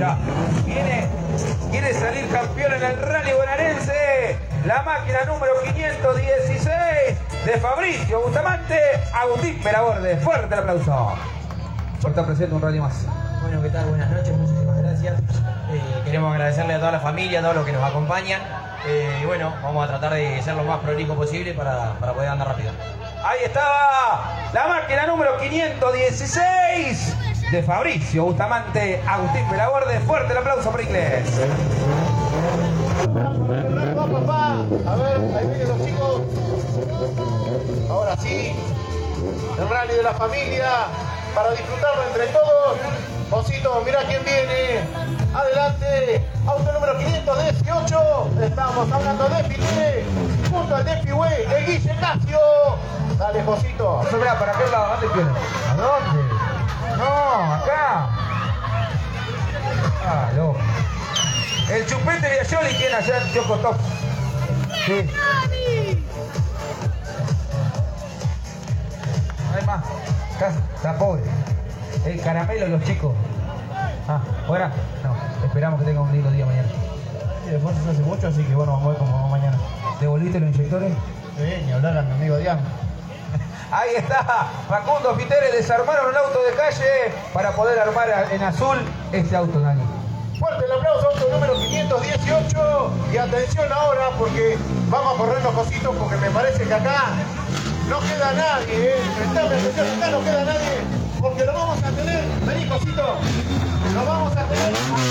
Mira, quiere salir campeón en el rally bonaerense. La máquina número 516 de Fabricio Bustamante, Agustín Belaborde. Fuerte el aplauso. Por estar presente un rally más. Bueno, ¿qué tal? Buenas noches, muchísimas gracias. Queremos agradecerle a toda la familia, a todos los que nos acompañan. Y bueno, vamos a tratar de ser lo más prolijo posible para poder andar rápido. Ahí estaba la máquina número 516 de Fabricio Bustamante, Agustín Belaborde. Fuerte el aplauso para Inglés. A ver, ahí vienen los chicos. Ahora sí, el rally de la familia para disfrutarlo entre todos. Josito, mira quién viene. Adelante, auto número 518. Estamos hablando de Piqué, junto al Defiway de Guille Casio. Dale, Josito. Mira, ¿para qué lado? ¿Dónde quieres? ¿A dónde? No, acá. Ah, loco. El chupete de Ayoli tiene allá en Choco Top. Sí. No hay más. Está pobre. El caramelo, los chicos. Ah, ¿fuera? No, esperamos que tenga un lindo día mañana. Y después se hace mucho, así que bueno, vamos a ver cómo vamos mañana. ¿Devolviste los inyectores? Sí, ni hablar a mi amigo Diana. Ahí está, Facundo Fiteri, desarmaron un auto de calle para poder armar en azul este auto, Dani. Fuerte el aplauso, auto número 518. Y atención ahora, porque vamos a correr los cositos, porque me parece que acá no queda nadie, prestame atención, acá no queda nadie, porque lo vamos a tener, vení Cosito, lo vamos a tener